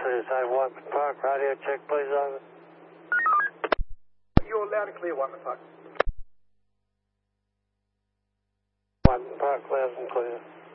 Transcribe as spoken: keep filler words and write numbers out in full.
clear side, Watson Park. Radio check, please, over. You're loud and clear, Watson Park. Watson Park, loud and clear.